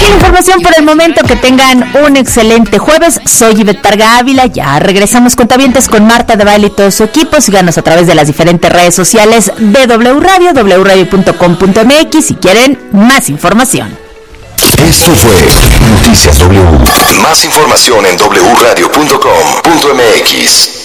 la información por el momento. Que tengan un excelente jueves. Soy Ivette Parga Ávila. Ya regresamos, cuentavientes, con Marta de Baile y todo su equipo. Síganos a través de las diferentes redes sociales de W Radio, wradio.com.mx, si quieren más información. Esto fue Noticias W. Más información en wradio.com.mx.